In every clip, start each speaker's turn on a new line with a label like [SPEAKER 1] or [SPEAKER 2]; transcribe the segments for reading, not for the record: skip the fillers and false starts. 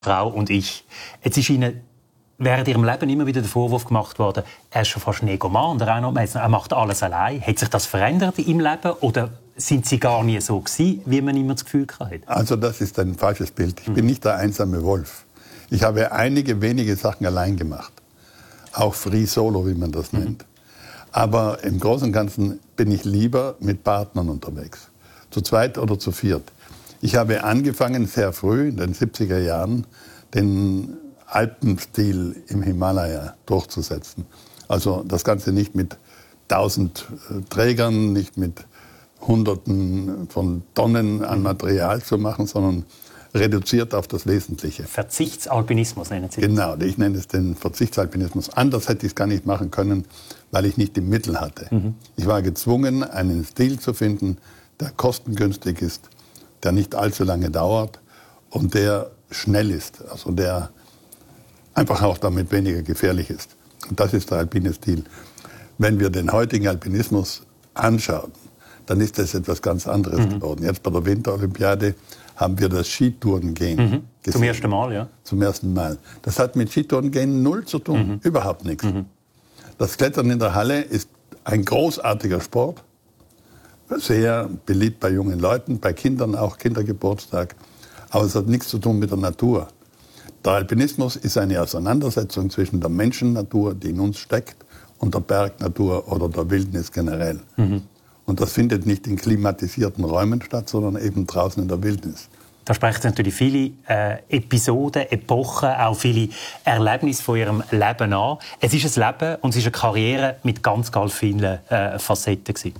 [SPEAKER 1] Frau und ich. Jetzt ist Ihnen während Ihrem Leben immer wieder der Vorwurf gemacht worden, er ist schon fast ein Egoman, der Reinhold Messner, er macht alles allein. Hat sich das verändert im Leben oder sind Sie gar nie so gewesen, wie man immer das Gefühl hatte?
[SPEAKER 2] Also das ist ein falsches Bild. Ich bin nicht der einsame Wolf. Ich habe einige wenige Sachen allein gemacht. Auch Free Solo, wie man das nennt. Aber im Großen und Ganzen bin ich lieber mit Partnern unterwegs. Zu zweit oder zu viert. Ich habe angefangen, sehr früh, in den 70er Jahren, den Alpenstil im Himalaya durchzusetzen. Also das Ganze nicht mit 1000 Trägern, nicht mit Hunderten von Tonnen an Material zu machen, sondern reduziert auf das Wesentliche.
[SPEAKER 1] Verzichtsalpinismus nennen Sie das?
[SPEAKER 2] Genau, ich nenne es den Verzichtsalpinismus. Anders hätte ich es gar nicht machen können, weil ich nicht die Mittel hatte. Ich war gezwungen, einen Stil zu finden, der kostengünstig ist, der nicht allzu lange dauert und der schnell ist, also der einfach auch damit weniger gefährlich ist. Und das ist der alpine Stil. Wenn wir den heutigen Alpinismus anschauen, dann ist das etwas ganz anderes geworden. Jetzt bei der Winterolympiade haben wir das Skitourengehen gesehen.
[SPEAKER 1] Zum ersten Mal, ja?
[SPEAKER 2] Zum ersten Mal. Das hat mit Skitourengehen null zu tun, überhaupt nichts. Das Klettern in der Halle ist ein großartiger Sport, sehr beliebt bei jungen Leuten, bei Kindern auch, Kindergeburtstag. Aber es hat nichts zu tun mit der Natur. Der Alpinismus ist eine Auseinandersetzung zwischen der Menschennatur, die in uns steckt, und der Bergnatur oder der Wildnis generell. Und das findet nicht in klimatisierten Räumen statt, sondern eben draußen in der Wildnis.
[SPEAKER 1] Da sprechen natürlich viele Episoden, Epochen, auch viele Erlebnisse von Ihrem Leben an. Es ist ein Leben und es ist eine Karriere mit ganz, ganz vielen Facetten gewesen.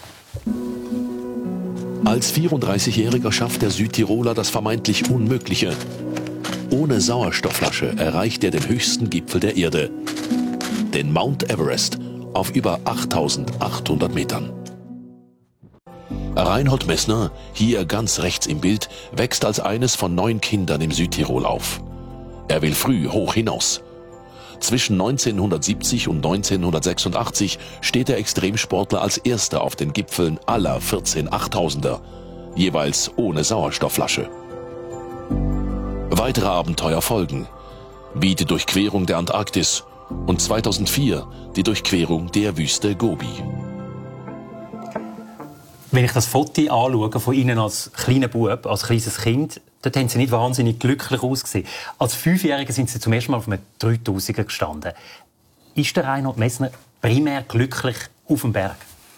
[SPEAKER 3] Als 34-Jähriger schafft der Südtiroler das vermeintlich Unmögliche. Ohne Sauerstoffflasche erreicht er den höchsten Gipfel der Erde, den Mount Everest, auf über 8.800 Metern. Reinhold Messner, hier ganz rechts im Bild, wächst als eines von 9 Kindern im Südtirol auf. Er will früh hoch hinaus. Zwischen 1970 und 1986 steht der Extremsportler als Erster auf den Gipfeln aller 14 8000er, jeweils ohne Sauerstoffflasche. Weitere Abenteuer folgen, wie die Durchquerung der Antarktis und 2004 die Durchquerung der Wüste Gobi.
[SPEAKER 1] Wenn ich das Foto anschaue von Ihnen als kleiner Bub, als kleines Kind, dort haben Sie nicht wahnsinnig glücklich ausgesehen. Als 5-Jähriger sind Sie zum ersten Mal auf einem 3000er gestanden. Ist der Reinhold Messner primär glücklich auf dem Berg?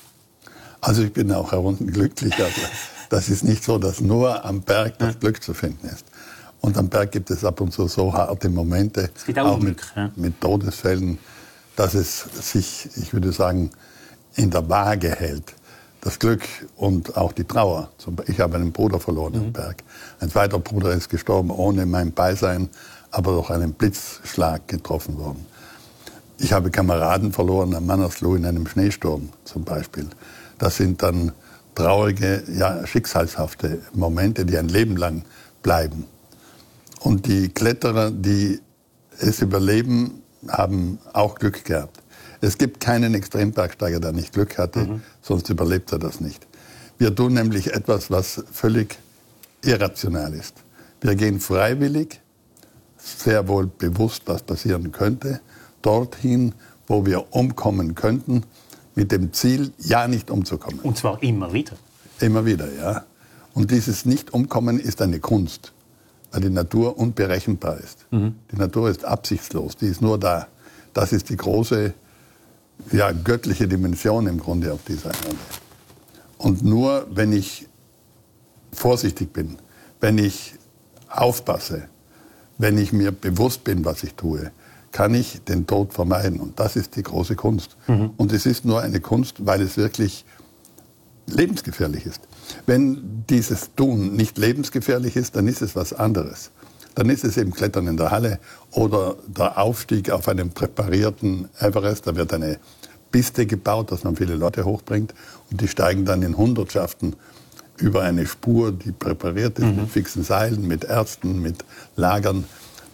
[SPEAKER 2] Also ich bin auch unten glücklich. Also das ist nicht so, dass nur am Berg das Glück zu finden ist. Und am Berg gibt es ab und zu so harte Momente,
[SPEAKER 1] es gibt auch
[SPEAKER 2] mit Todesfällen, dass es sich, ich würde sagen, in der Waage hält. Das Glück und auch die Trauer. Ich habe einen Bruder verloren am Berg. Ein zweiter Bruder ist gestorben ohne mein Beisein, aber durch einen Blitzschlag getroffen worden. Ich habe Kameraden verloren am Mannersloh in einem Schneesturm zum Beispiel. Das sind dann traurige, ja, schicksalshafte Momente, die ein Leben lang bleiben. Und die Kletterer, die es überleben, haben auch Glück gehabt. Es gibt keinen Extrembergsteiger, der nicht Glück hatte, sonst überlebt er das nicht. Wir tun nämlich etwas, was völlig irrational ist. Wir gehen freiwillig, sehr wohl bewusst, was passieren könnte, dorthin, wo wir umkommen könnten, mit dem Ziel, ja nicht umzukommen.
[SPEAKER 1] Und zwar immer wieder?
[SPEAKER 2] Immer wieder, ja. Und dieses Nicht-Umkommen ist eine Kunst, weil die Natur unberechenbar ist. Die Natur ist absichtslos, die ist nur da. Das ist die große, ja, göttliche Dimension im Grunde auf dieser Erde. Und nur wenn ich vorsichtig bin, wenn ich aufpasse, wenn ich mir bewusst bin, was ich tue, kann ich den Tod vermeiden. Und das ist die große Kunst. Und es ist nur eine Kunst, weil es wirklich lebensgefährlich ist. Wenn dieses Tun nicht lebensgefährlich ist, dann ist es was anderes. Dann ist es eben Klettern in der Halle oder der Aufstieg auf einem präparierten Everest. Da wird eine Piste gebaut, dass man viele Leute hochbringt und die steigen dann in Hundertschaften über eine Spur, die präpariert ist, mit fixen Seilen, mit Ärzten, mit Lagern.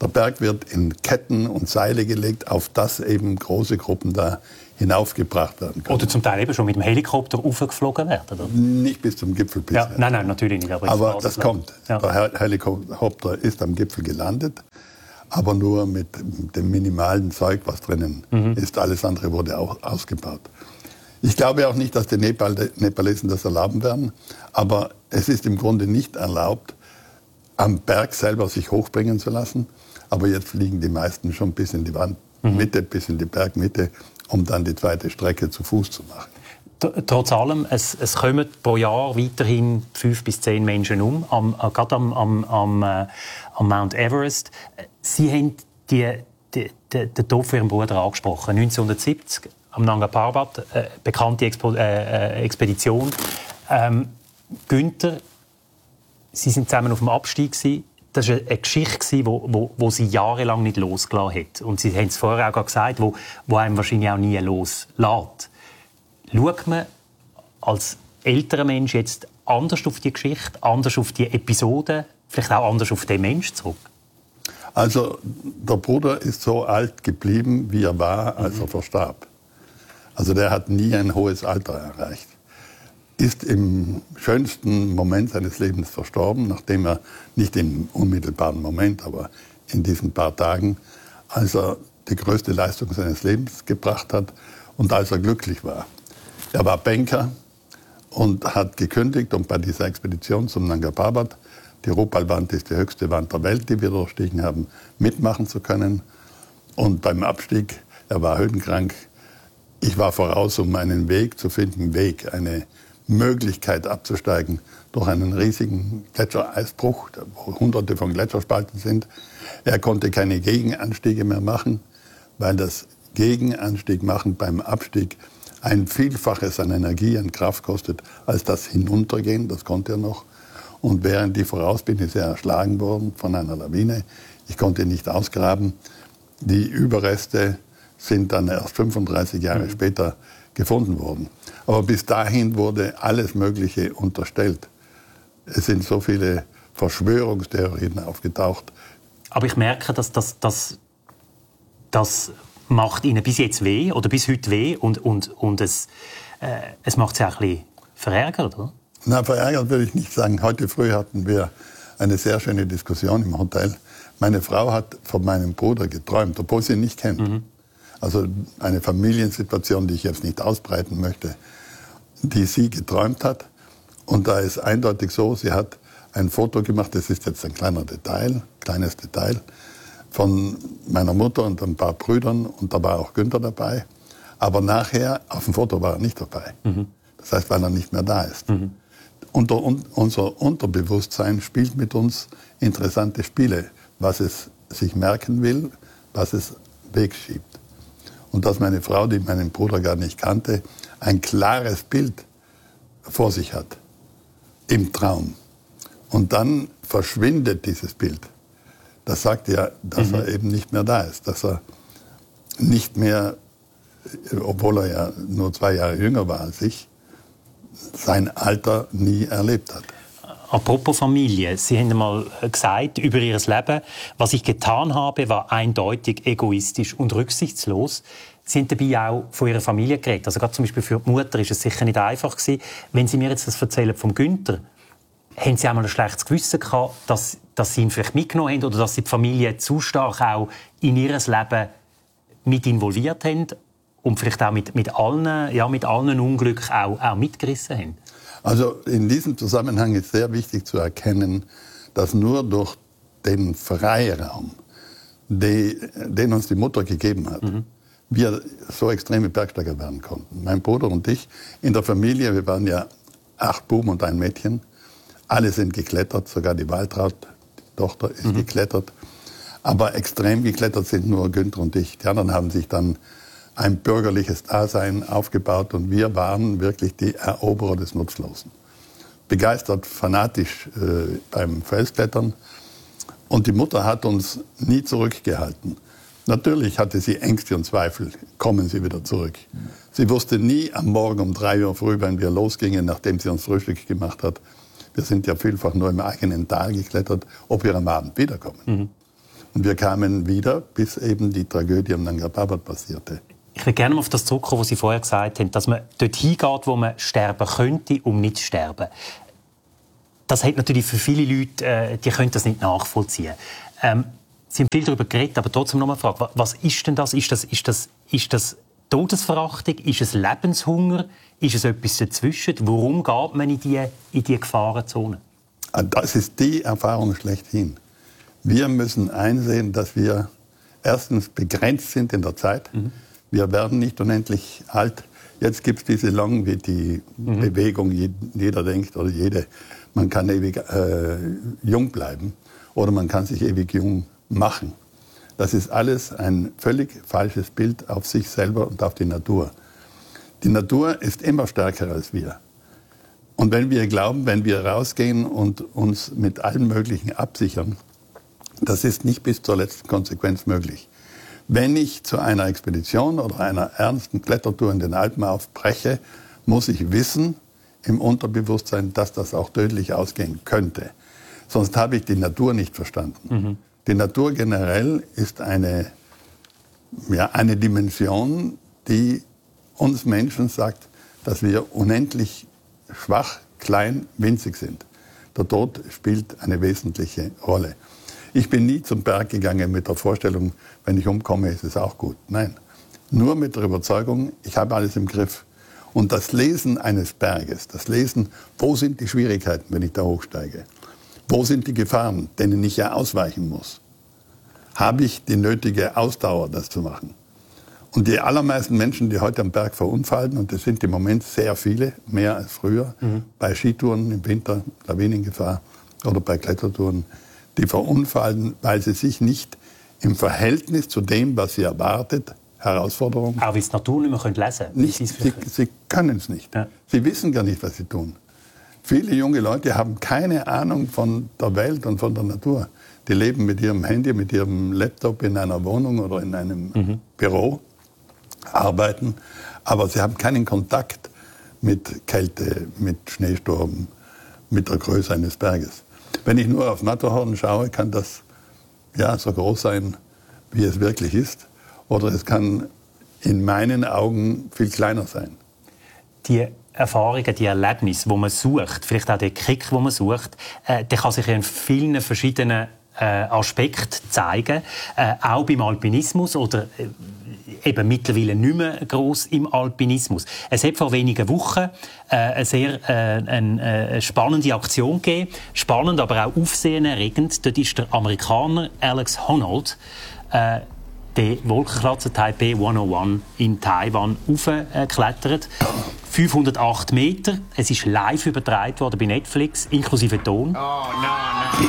[SPEAKER 2] Der Berg wird in Ketten und Seile gelegt, auf das eben große Gruppen da hinaufgebracht werden können.
[SPEAKER 1] Oder zum Teil eben schon mit dem Helikopter aufgeflogen werden, oder?
[SPEAKER 2] Nicht bis zum Gipfel bisher.
[SPEAKER 1] Ja, nein, natürlich nicht.
[SPEAKER 2] Aber das kommt. Ja. Der Helikopter ist am Gipfel gelandet, aber nur mit dem minimalen Zeug, was drinnen ist. Alles andere wurde auch ausgebaut. Ich glaube auch nicht, dass die Nepalesen das erlauben werden, aber es ist im Grunde nicht erlaubt, am Berg selber sich hochbringen zu lassen. Aber jetzt fliegen die meisten schon bis in die Wandmitte, bis in die Bergmitte, um dann die zweite Strecke zu Fuß zu machen.
[SPEAKER 1] Trotz allem, es kommen pro Jahr weiterhin 5 bis 10 Menschen gerade am Mount Everest. Sie haben den Tod von Ihrem Bruder angesprochen. 1970 am Nanga Parbat, bekannte Expedition. Günther, Sie sind zusammen auf dem Abstieg gewesen. Das war eine Geschichte, wo sie jahrelang nicht losgelassen hat. Und Sie haben es vorher auch gesagt, wo einem wahrscheinlich auch nie loslässt. Schaut man als älterer Mensch jetzt anders auf die Geschichte, anders auf die Episode, vielleicht auch anders auf den Menschen zurück?
[SPEAKER 2] Also der Bruder ist so alt geblieben, wie er war, als er verstarb. Also der hat nie ein hohes Alter erreicht. Ist im schönsten Moment seines Lebens verstorben, nachdem er nicht im unmittelbaren Moment, aber in diesen paar Tagen, als er die größte Leistung seines Lebens gebracht hat und als er glücklich war. Er war Banker und hat gekündigt, um bei dieser Expedition zum Nanga Parbat, die Rupal-Wand ist die höchste Wand der Welt, die wir durchstiegen haben, mitmachen zu können. Und beim Abstieg, er war höhenkrank, ich war voraus, um einen Weg zu finden, eine Möglichkeit abzusteigen durch einen riesigen Gletschereisbruch, wo Hunderte von Gletscherspalten sind. Er konnte keine Gegenanstiege mehr machen, weil das Gegenanstieg machen beim Abstieg ein Vielfaches an Energie, an Kraft kostet, als das Hinuntergehen, das konnte er noch. Und während ich voraus bin, ist er erschlagen worden von einer Lawine. Ich konnte ihn nicht ausgraben. Die Überreste sind dann erst 35 Jahre später gefunden worden. Aber bis dahin wurde alles Mögliche unterstellt. Es sind so viele Verschwörungstheorien aufgetaucht.
[SPEAKER 1] Aber ich merke, dass das macht Ihnen bis jetzt weh oder bis heute weh und es macht Sie auch ein bisschen verärgert, oder?
[SPEAKER 2] Na, verärgert würde ich nicht sagen. Heute früh hatten wir eine sehr schöne Diskussion im Hotel. Meine Frau hat von meinem Bruder geträumt, obwohl sie ihn nicht kennt. Also eine Familiensituation, die ich jetzt nicht ausbreiten möchte, die sie geträumt hat. Und da ist eindeutig so, sie hat ein Foto gemacht, das ist jetzt ein kleines Detail, von meiner Mutter und ein paar Brüdern und da war auch Günther dabei. Aber nachher, auf dem Foto war er nicht dabei. Das heißt, weil er nicht mehr da ist. Unser Unterbewusstsein spielt mit uns interessante Spiele, was es sich merken will, was es wegschiebt. Und dass meine Frau, die meinen Bruder gar nicht kannte, ein klares Bild vor sich hat, im Traum. Und dann verschwindet dieses Bild. Das sagt ja, dass er eben nicht mehr da ist, dass er nicht mehr, obwohl er ja nur 2 Jahre jünger war als ich, sein Alter nie erlebt hat.
[SPEAKER 1] Apropos Familie, Sie haben einmal gesagt über Ihr Leben, was ich getan habe, war eindeutig egoistisch und rücksichtslos. Sie haben dabei auch von Ihrer Familie geredet. Also gerade zum Beispiel für die Mutter ist es sicher nicht einfach gewesen. Wenn Sie mir jetzt das erzählen vom Günther, haben Sie auch mal ein schlechtes Gewissen gehabt, dass Sie ihn vielleicht mitgenommen haben oder dass Sie die Familie zu stark auch in Ihr Leben mit involviert haben und vielleicht auch mit allen Unglücken auch mitgerissen haben?
[SPEAKER 2] Also in diesem Zusammenhang ist sehr wichtig zu erkennen, dass nur durch den Freiraum, den uns die Mutter gegeben hat, wir so extreme Bergsteiger werden konnten. Mein Bruder und ich in der Familie, wir waren ja 8 Buben und ein Mädchen, alle sind geklettert, sogar die Waltraud, die Tochter, ist geklettert. Aber extrem geklettert sind nur Günther und ich. Die anderen haben sich dann ein bürgerliches Dasein aufgebaut und wir waren wirklich die Eroberer des Nutzlosen. Begeistert, fanatisch beim Felsklettern und die Mutter hat uns nie zurückgehalten. Natürlich hatte sie Ängste und Zweifel, kommen sie wieder zurück. Sie wusste nie am Morgen um 3 Uhr früh, wenn wir losgingen, nachdem sie uns Frühstück gemacht hat, wir sind ja vielfach nur im eigenen Tal geklettert, ob wir am Abend wiederkommen. Und wir kamen wieder, bis eben die Tragödie am Nanga Parbat passierte.
[SPEAKER 1] Ich will gerne auf das zurückkommen, was Sie vorher gesagt haben, dass man dort hingeht, wo man sterben könnte, um nicht zu sterben. Das hat natürlich für viele Leute, die können das nicht nachvollziehen. Sie haben viel darüber geredet, aber trotzdem noch mal eine Frage. Was ist denn das? Ist das Todesverachtung? Ist es Lebenshunger? Ist es etwas dazwischen? Warum geht man in die Gefahrenzone?
[SPEAKER 2] Das ist die Erfahrung schlechthin. Wir müssen einsehen, dass wir erstens begrenzt sind in der Zeit. Wir werden nicht unendlich alt. Jetzt gibt es diese Longevity-Bewegung. Jeder denkt oder jede, man kann ewig jung bleiben oder man kann sich ewig jung machen. Das ist alles ein völlig falsches Bild auf sich selber und auf die Natur. Die Natur ist immer stärker als wir. Und wenn wir glauben, wenn wir rausgehen und uns mit allem Möglichen absichern, das ist nicht bis zur letzten Konsequenz möglich. Wenn ich zu einer Expedition oder einer ernsten Klettertour in den Alpen aufbreche, muss ich wissen, im Unterbewusstsein, dass das auch tödlich ausgehen könnte. Sonst habe ich die Natur nicht verstanden. Die Natur generell ist eine Dimension, die uns Menschen sagt, dass wir unendlich schwach, klein, winzig sind. Der Tod spielt eine wesentliche Rolle. Ich bin nie zum Berg gegangen mit der Vorstellung, wenn ich umkomme, ist es auch gut. Nein, nur mit der Überzeugung, ich habe alles im Griff. Und das Lesen eines Berges, das Lesen, wo sind die Schwierigkeiten, wenn ich da hochsteige? Wo sind die Gefahren, denen ich ja ausweichen muss? Habe ich die nötige Ausdauer, das zu machen? Und die allermeisten Menschen, die heute am Berg verunfallen, und das sind im Moment sehr viele, mehr als früher, bei Skitouren im Winter, Lawinengefahr oder bei Klettertouren, die verunfallen, weil sie sich nicht im Verhältnis zu dem, was sie erwartet, Herausforderung.
[SPEAKER 1] Auch weil sie die Natur nicht mehr lesen können.
[SPEAKER 2] Sie können es nicht. Ja. Sie wissen gar nicht, was sie tun. Viele junge Leute haben keine Ahnung von der Welt und von der Natur. Die leben mit ihrem Handy, mit ihrem Laptop in einer Wohnung oder in einem Büro, arbeiten, aber sie haben keinen Kontakt mit Kälte, mit Schneesturm, mit der Größe eines Berges. Wenn ich nur auf Matterhorn schaue, kann das so groß sein, wie es wirklich ist. Oder es kann in meinen Augen viel kleiner sein.
[SPEAKER 1] Die Erfahrungen, die Erlebnisse, die man sucht, vielleicht auch der Kick, den man sucht, der kann sich in vielen verschiedenen Aspekten zeigen. Auch beim Alpinismus oder eben mittlerweile nicht mehr gross im Alpinismus. Es hat vor wenigen Wochen eine sehr spannende Aktion gegeben. Spannend, aber auch aufsehenerregend. Dort ist der Amerikaner Alex Honnold den Wolkenkratzer Taipei 101 in Taiwan aufgeklettert. 508 Meter. Es ist live übertragen worden bei Netflix, inklusive Ton. Oh, no.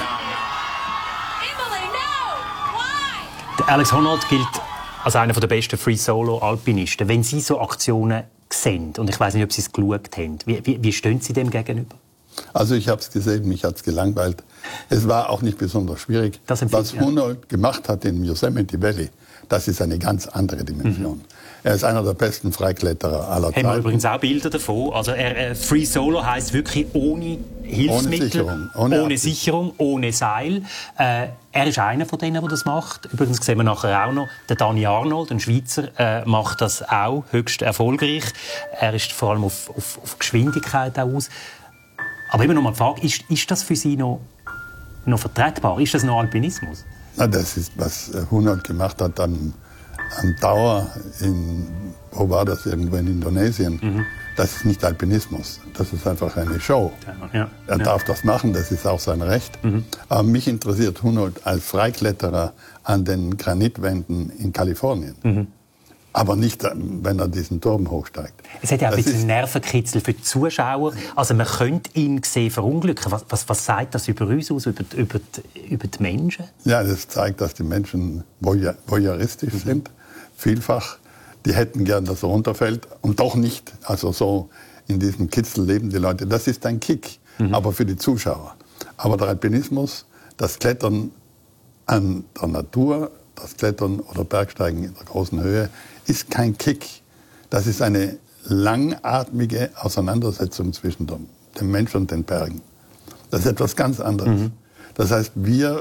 [SPEAKER 1] Der Alex Honnold gilt als einer der besten Free-Solo-Alpinisten. Wenn Sie so Aktionen sehen, und ich weiss nicht, ob Sie es geschaut haben, wie stehen Sie dem gegenüber?
[SPEAKER 2] Also ich habe es gesehen, mich hat es gelangweilt. Es war auch nicht besonders schwierig. Was Honnold gemacht hat in Yosemite Valley, das ist eine ganz andere Dimension. Er ist einer der besten Freikletterer aller Zeiten.
[SPEAKER 1] Haben wir übrigens auch Bilder davon. Also Free Solo heisst wirklich ohne Hilfsmittel, ohne Sicherung, ohne Seil. Er ist einer von denen, der das macht. Übrigens sehen wir nachher auch noch, der Dani Arnold, ein Schweizer, macht das auch höchst erfolgreich. Er ist vor allem auf Geschwindigkeit auch aus. Aber immer noch mal die Frage, ist das für Sie noch vertretbar? Ist das noch Alpinismus?
[SPEAKER 2] Na, das ist, was Honnold gemacht hat am Tower wo war das, irgendwo in Indonesien. Das ist nicht Alpinismus, das ist einfach eine Show. Er darf das machen, das ist auch sein Recht. Aber mich interessiert Honnold als Freikletterer an den Granitwänden in Kalifornien. Aber nicht, wenn er diesen Turm hochsteigt.
[SPEAKER 1] Es hat ja auch ein bisschen Nervenkitzel für die Zuschauer. Also man könnte ihn sehen verunglücken. Was sagt das über uns aus, über die Menschen?
[SPEAKER 2] Ja, das zeigt, dass die Menschen voyeuristisch sind. Vielfach. Die hätten gern, dass er runterfällt. Und doch nicht. Also so in diesem Kitzel leben die Leute. Das ist ein Kick, aber für die Zuschauer. Aber der Alpinismus, das Klettern an der Natur, das Klettern oder Bergsteigen in der großen Höhe, ist kein Kick. Das ist eine langatmige Auseinandersetzung zwischen dem Mensch und den Bergen. Das ist etwas ganz anderes. Das heißt, wir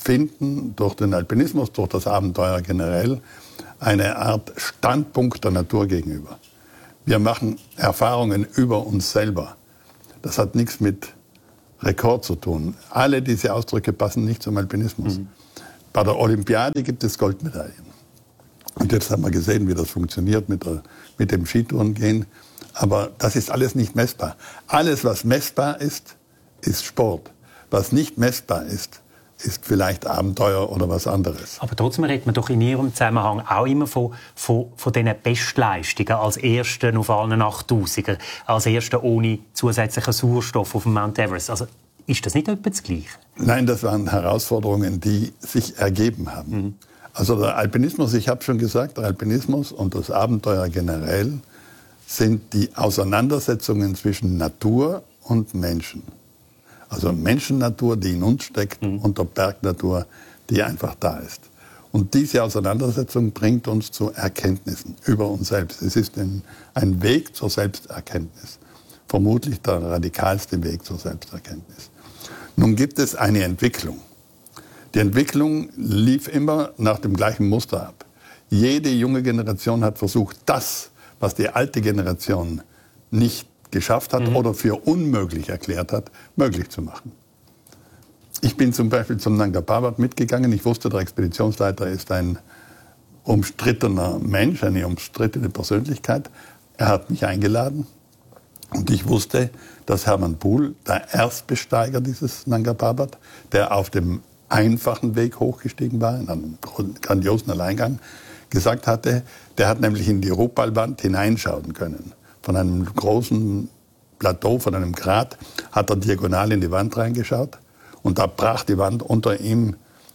[SPEAKER 2] finden durch den Alpinismus, durch das Abenteuer generell, eine Art Standpunkt der Natur gegenüber. Wir machen Erfahrungen über uns selber. Das hat nichts mit Rekord zu tun. Alle diese Ausdrücke passen nicht zum Alpinismus. Bei der Olympiade gibt es Goldmedaillen. Und jetzt haben wir gesehen, wie das funktioniert mit dem Skitourengehen. Aber das ist alles nicht messbar. Alles, was messbar ist, ist Sport. Was nicht messbar ist vielleicht Abenteuer oder was anderes.
[SPEAKER 1] Aber trotzdem redet man doch in Ihrem Zusammenhang auch immer von diesen Bestleistungen als Ersten auf allen 8000er, als Ersten ohne zusätzlichen Sauerstoff auf dem Mount Everest. Also ist das nicht etwa das Gleiche?
[SPEAKER 2] Nein, das waren Herausforderungen, die sich ergeben haben. Also der Alpinismus, ich habe schon gesagt, der Alpinismus und das Abenteuer generell sind die Auseinandersetzungen zwischen Natur und Menschen. Also Menschennatur, die in uns steckt, und der Bergnatur, die einfach da ist. Und diese Auseinandersetzung bringt uns zu Erkenntnissen über uns selbst. Es ist ein Weg zur Selbsterkenntnis. Vermutlich der radikalste Weg zur Selbsterkenntnis. Nun gibt es eine Entwicklung. Die Entwicklung lief immer nach dem gleichen Muster ab. Jede junge Generation hat versucht, das, was die alte Generation nicht geschafft hat oder für unmöglich erklärt hat, möglich zu machen. Ich bin zum Beispiel zum Nanga Parbat mitgegangen. Ich wusste, der Expeditionsleiter ist ein umstrittener Mensch, eine umstrittene Persönlichkeit. Er hat mich eingeladen und ich wusste, dass Hermann Pohl, der Erstbesteiger dieses Nanga Parbat, der auf dem einfachen Weg hochgestiegen war, in einem grandiosen Alleingang, gesagt hatte, der hat nämlich in die Rupalwand hineinschauen können. Von einem großen Plateau, von einem Grat, hat er diagonal in die Wand reingeschaut. Und da brach die Wand unter ihm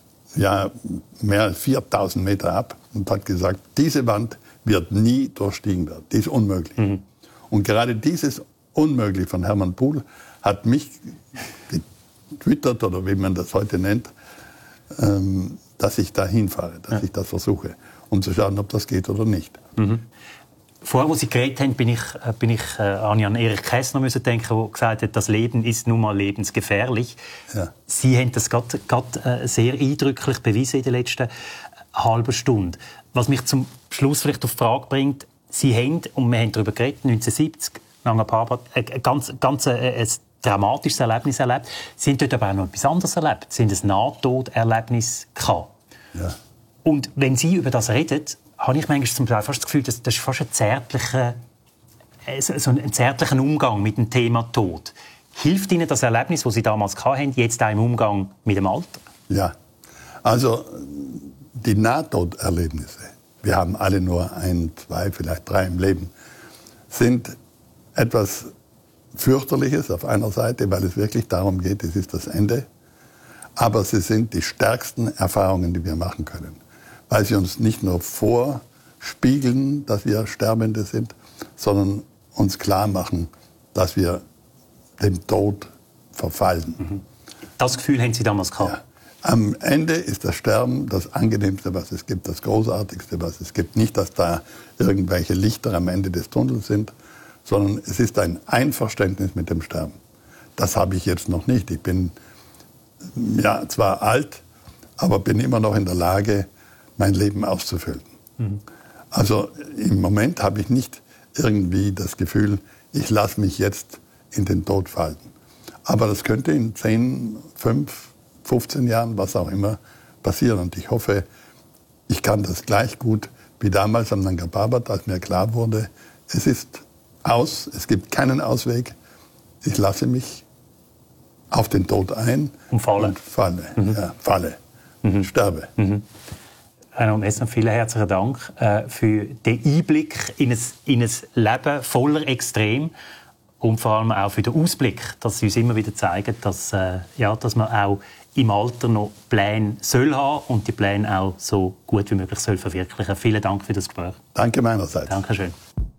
[SPEAKER 2] mehr als 4000 Meter ab und hat gesagt, diese Wand wird nie durchstiegen werden. Die ist unmöglich. Und gerade dieses Unmöglich von Hermann Pohl hat mich getwittert, oder wie man das heute nennt, dass ich da hinfahre, dass ich das versuche, um zu schauen, ob das geht oder nicht.
[SPEAKER 1] Vorher, wo Sie geredet haben, bin ich an Erich Kästner denken, der gesagt hat, das Leben ist nun mal lebensgefährlich. Ja. Sie haben das gerade sehr eindrücklich bewiesen in der letzten halben Stunde. Was mich zum Schluss vielleicht auf die Frage bringt, Sie haben, und wir haben darüber geredet, 1970, Nanga Parbat, ein dramatisches Erlebnis erlebt. Sie haben dort aber auch noch etwas anderes erlebt. Sie haben ein Nahtoderlebnis gehabt.
[SPEAKER 2] Ja.
[SPEAKER 1] Und wenn Sie über das reden, habe ich manchmal zum Teil fast das Gefühl, das ist fast ein zärtlicher Umgang mit dem Thema Tod. Hilft Ihnen das Erlebnis, das Sie damals hatten, jetzt auch im Umgang mit dem Alter?
[SPEAKER 2] Ja, also die Nahtoderlebnisse, wir haben alle nur 1, 2, vielleicht 3 im Leben, sind etwas Fürchterliches auf einer Seite, weil es wirklich darum geht, es ist das Ende. Aber sie sind die stärksten Erfahrungen, die wir machen können. Weil sie uns nicht nur vorspiegeln, dass wir Sterbende sind, sondern uns klar machen, dass wir dem Tod verfallen.
[SPEAKER 1] Das Gefühl haben Sie damals gehabt?
[SPEAKER 2] Ja. Am Ende ist das Sterben das Angenehmste, was es gibt, das Großartigste, was es gibt. Nicht, dass da irgendwelche Lichter am Ende des Tunnels sind, sondern es ist ein Einverständnis mit dem Sterben. Das habe ich jetzt noch nicht. Ich bin zwar alt, aber bin immer noch in der Lage, mein Leben auszufüllen. Also im Moment habe ich nicht irgendwie das Gefühl, ich lasse mich jetzt in den Tod fallen. Aber das könnte in 10, 5, 15 Jahren, was auch immer, passieren. Und ich hoffe, ich kann das gleich gut wie damals am Nanga Parbat, als mir klar wurde, es ist aus, es gibt keinen Ausweg. Ich lasse mich auf den Tod ein und falle. Sterbe.
[SPEAKER 1] Herr Messner, vielen herzlichen Dank für den Einblick in ein Leben voller Extrem und vor allem auch für den Ausblick, dass Sie uns immer wieder zeigen, dass man auch im Alter noch Pläne soll haben und die Pläne auch so gut wie möglich soll verwirklichen. Vielen Dank für das Gespräch.
[SPEAKER 2] Danke meinerseits.
[SPEAKER 1] Dankeschön.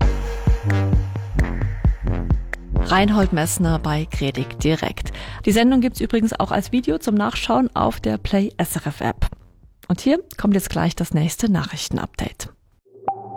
[SPEAKER 4] Reinhold Messner bei Credig Direkt. Die Sendung gibt's übrigens auch als Video zum Nachschauen auf der Play SRF App. Und hier kommt jetzt gleich das nächste Nachrichtenupdate.